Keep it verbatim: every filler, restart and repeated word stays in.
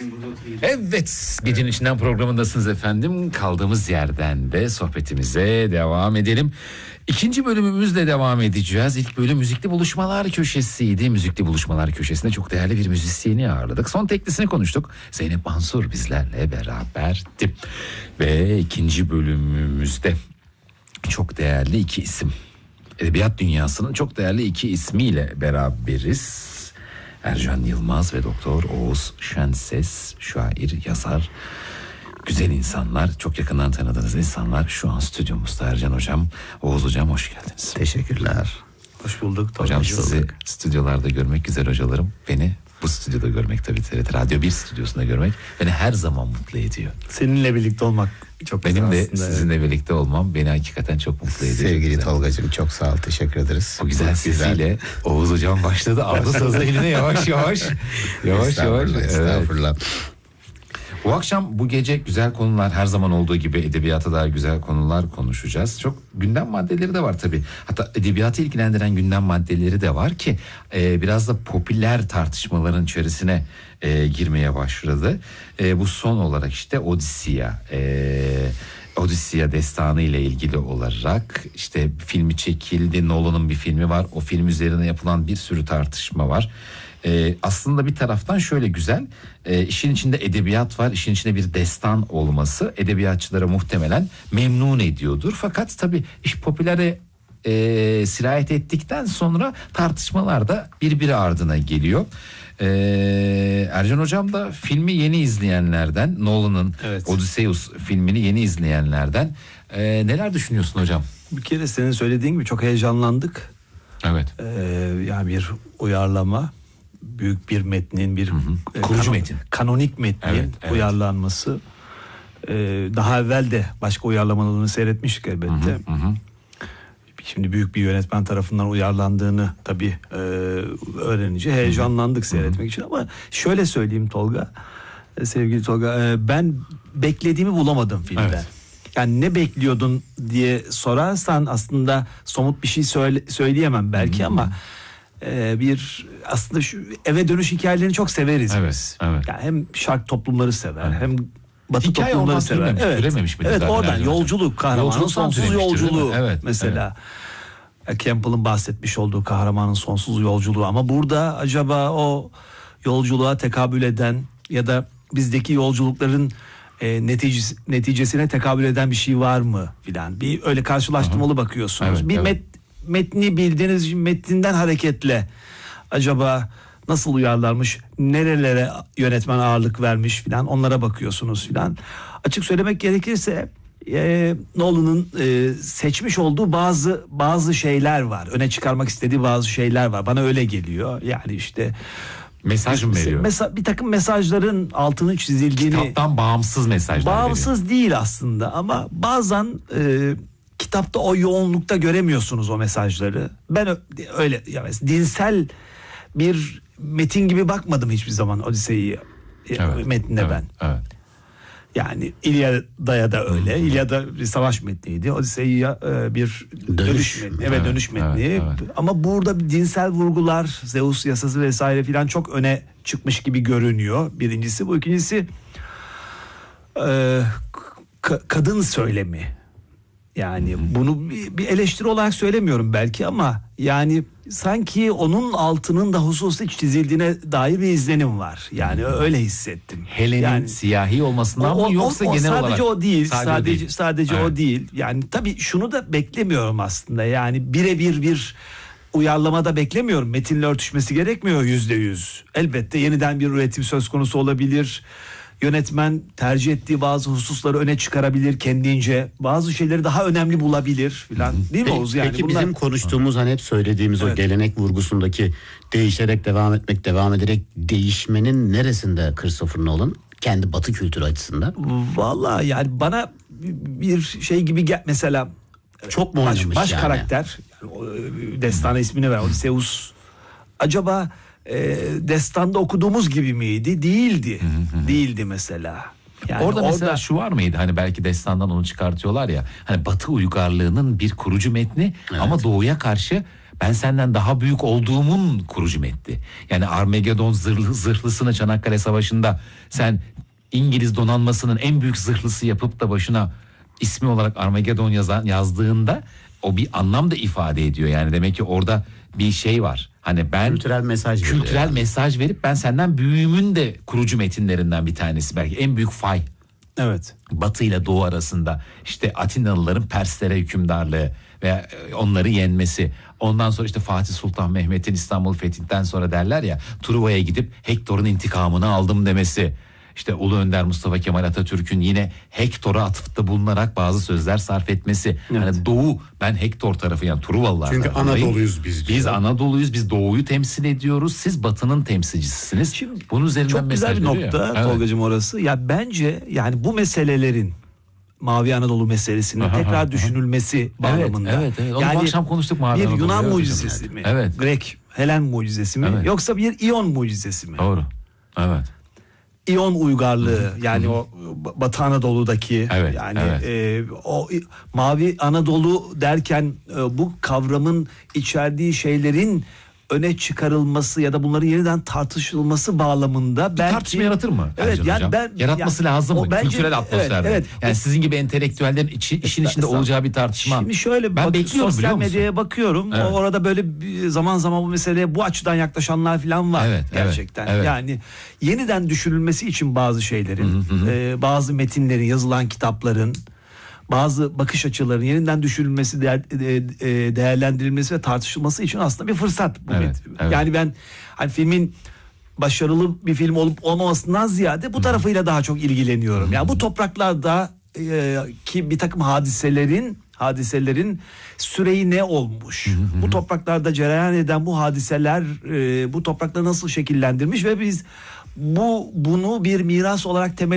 Evet, Gecenin İçinden programındasınız efendim. Kaldığımız yerden de sohbetimize devam edelim. İkinci bölümümüzle devam edeceğiz. İlk bölüm müzikli buluşmalar köşesiydi. Müzikli buluşmalar köşesinde çok değerli bir müzisyeni ağırladık. Son teklisini konuştuk. Zeynep Mansur bizlerle beraberdi. Ve ikinci bölümümüzde çok değerli iki isim. Edebiyat dünyasının çok değerli iki ismiyle beraberiz. Ercan Yılmaz ve Doktor Oğuz Şenses, şair, yazar, güzel insanlar, çok yakından tanıdığınız insanlar şu an stüdyomuzda. Ercan Hocam, Oğuz Hocam hoş geldiniz. Teşekkürler. Hoş bulduk. Hocam hoş sizi bulduk. stüdyolarda görmek güzel hocalarım. Beni bu stüdyoda görmek, tabii T R T Radyo bir stüdyosunda görmek beni her zaman mutlu ediyor. Seninle birlikte olmak çok güzel. Benim de aslında, sizinle evet. birlikte olmam beni hakikaten çok mutlu ediyor. Sevgili Tolgacığım çok sağ ol, teşekkür ederiz. O güzel sesiyle Oğuz Hocam başladı. Aldı sazı eline yavaş yavaş. Yavaş yavaş. Estağfurullah, estağfurullah. Bu akşam, bu gece güzel konular, her zaman olduğu gibi edebiyata dair güzel konular konuşacağız. Çok gündem maddeleri de var tabii. Hatta edebiyatı ilgilendiren gündem maddeleri de var ki e, biraz da popüler tartışmaların içerisine e, girmeye başladı. E, bu son olarak işte Odisea. E, Odisea destanı ile ilgili olarak işte filmi çekildi. Nolan'ın bir filmi var. O film üzerine yapılan bir sürü tartışma var. Ee, aslında bir taraftan şöyle güzel, e, işin içinde edebiyat var, işin içinde bir destan olması edebiyatçılara muhtemelen memnun ediyordur. Fakat tabii iş popülere e, sirayet ettikten sonra tartışmalar da birbiri ardına geliyor. Ee, Ercan Hocam da filmi yeni izleyenlerden, Nolan'ın evet. Odysseus filmini yeni izleyenlerden. Ee, neler düşünüyorsun hocam? Bir kere senin söylediğin gibi çok heyecanlandık. Evet. Ee, yani bir uyarlama, büyük bir metnin, bir hı hı. E, kurucu kanon, metin, kanonik metnin evet, evet. uyarlanması. Ee, daha evvel de başka uyarlamalarını seyretmiştik elbette. Hı hı hı. Şimdi büyük bir yönetmen tarafından uyarlandığını tabii e, öğrenince heyecanlandık seyretmek Hı-hı. için. Ama şöyle söyleyeyim Tolga, e, sevgili Tolga, e, ben beklediğimi bulamadım filmden. Evet. Yani ne bekliyordun diye sorarsan aslında somut bir şey söyle, söyleyemem belki Hı-hı. ama e, bir aslında şu eve dönüş hikayelerini çok severiz evet, biz. Evet. Yani hem şark toplumları sever evet. hem Batı hikaye toplumları sever. Türememiş, evet. türememiş evet oradan yolculuk, kahramanın sonsuz yolculuğu evet, mesela. Evet. Campbell'ın bahsetmiş olduğu kahramanın sonsuz yolculuğu, ama burada acaba o yolculuğa tekabül eden ya da bizdeki yolculukların e, neticesi, neticesine tekabül eden bir şey var mı filan, bir öyle karşılaştırmalı Aha. bakıyorsunuz. Evet, bir evet. Met, metni bildiğiniz metinden hareketle acaba nasıl uyarlanmış, nerelere yönetmen ağırlık vermiş filan, onlara bakıyorsunuz filan. Açık söylemek gerekirse e, Nolan'ın e, seçmiş olduğu bazı bazı şeyler var. Öne çıkarmak istediği bazı şeyler var. Bana öyle geliyor. Yani işte mesaj mı veriyor? Mesa- bir takım mesajların altını çizildiğini. Kitaptan bağımsız mesajlar Bağımsız veriyor. değil aslında, ama bazen e, kitapta o yoğunlukta göremiyorsunuz o mesajları. Ben öyle yani dinsel bir metin gibi bakmadım hiçbir zaman Odise'yi evet, metnine evet, ben. Evet. Yani İlyada'ya da öyle. İlyada bir savaş metniydi. Odise'ye bir dönüş, dönüş metni. Evet, evet dönüş metni. Evet, evet. Ama burada bir dinsel vurgular, Zeus yasası vesaire filan çok öne çıkmış gibi görünüyor. Birincisi bu. İkincisi e, k- kadın söylemi. Yani Hı-hı. bunu bir, bir eleştiri olarak söylemiyorum belki, ama yani sanki onun altının da hususi çizildiğine dair bir izlenim var. Yani Hı-hı. öyle hissettim. Helen'in yani, siyahi olmasından o, mı yoksa o, o genel sadece olarak? O değil, sadece sadece sadece, sadece evet. o değil. Yani tabii şunu da beklemiyorum aslında. Yani birebir bir uyarlamada beklemiyorum. Metinle örtüşmesi gerekmiyor yüzde yüz. Elbette yeniden bir üretim söz konusu olabilir. Yönetmen tercih ettiği bazı hususları öne çıkarabilir kendince. Bazı şeyleri daha önemli bulabilir filan. Değil mi peki, Oğuz? Yani peki bunlar... bizim konuştuğumuz hani hep söylediğimiz evet. o gelenek vurgusundaki değişerek devam etmek, devam ederek değişmenin neresinde Christopher Nolan? Kendi Batı kültürü açısından. Vallahi yani bana bir şey gibi gel mesela çok mu oynamış baş, baş yani? karakter yani, destana ismini ver Odysseus. Acaba e, destanda okuduğumuz gibi miydi? Değildi. Hı hı. Değildi mesela. Yani orada, orada mesela şu var mıydı? Hani belki destandan onu çıkartıyorlar ya. Hani Batı uygarlığının bir kurucu metni evet. ama Doğu'ya karşı Ben senden daha büyük olduğumun kurucu metni. Yani Armagedon zırhlı, zırhlısını Çanakkale Savaşı'nda sen İngiliz donanmasının en büyük zırhlısı yapıp da başına ismi olarak Armagedon yazan, yazdığında o bir anlam da ifade ediyor. Yani demek ki orada bir şey var. Hani ben Kültürel mesaj veriyor kültürel yani. mesaj verip ben senden büyüğümün de kurucu metinlerinden bir tanesi, belki en büyük fay. Evet. Batı ile Doğu arasında işte Atinalıların Perslere hükümdarlığı ve onları yenmesi. Ondan sonra işte Fatih Sultan Mehmet'in İstanbul fethinden sonra derler ya, Truva'ya gidip Hektor'un intikamını aldım demesi. İşte Ulu Önder Mustafa Kemal Atatürk'ün yine Hektor'a atıfta bulunarak bazı sözler sarf etmesi. Evet. Hani Doğu, ben Hektor tarafı, yani Truvalılar Çünkü tarafındayım. Anadolu'yuz biz diyor. Biz Anadolu'yuz, biz Doğu'yu temsil ediyoruz. Siz Batı'nın temsilcisisiniz. Şimdi bunun üzerinden çok güzel mesaj bir veriyor nokta ya. Evet. Tolgacığım orası. Ya bence yani bu meselelerin, Mavi Anadolu meselesinin Aha, tekrar aha. düşünülmesi bağlamında. Evet, evet. Onu bu akşam konuştuk Mavi bir Anadolu'yu, Yunan evet mucizesi hocam. mi? Evet. Grek, Helen mucizesi mi? Evet. Yoksa bir İyon mucizesi mi? Doğru. Evet. İyon uygarlığı, yani o Batı Anadolu'daki, Evet, yani evet. e, o Mavi Anadolu derken e, bu kavramın içerdiği şeylerin öne çıkarılması ya da bunların yeniden tartışılması bağlamında belki Tartışma yaratır mı? Evet, Ercan yani hocam? ben Yaratması yani lazım o mı? bence- Kültürel atmosferde. Evet, evet. Yani O- sizin gibi entelektüellerin içi, işin içinde Estağfurullah. olacağı bir tartışma. Şimdi şöyle ben bak, bekliyorum, sosyal biliyor musun? medyaya bakıyorum. Evet. Orada böyle bir zaman zaman bu meseleye bu açıdan yaklaşanlar falan var. Evet, evet, gerçekten. evet. Yani yeniden düşünülmesi için bazı şeylerin, e, bazı metinlerin, yazılan kitapların, bazı bakış açılarının yeniden düşünülmesi, değer, e, e, değerlendirilmesi ve tartışılması için aslında bir fırsat bu Evet, metin. evet. Yani ben hani filmin başarılı bir film olup olmamasından ziyade bu tarafıyla daha çok ilgileniyorum. Yani bu topraklarda e, ki bir takım hadiselerin hadiselerin süreyi ne olmuş? Bu topraklarda cereyan eden bu hadiseler e, bu toprakları nasıl şekillendirmiş ve biz bu bunu bir miras olarak temel